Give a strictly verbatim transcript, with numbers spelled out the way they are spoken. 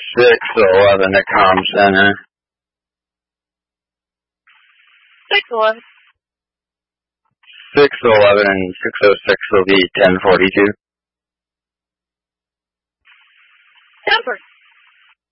six eleven at Com Center. six eleven. six eleven and six oh six will be ten forty-two. Temper.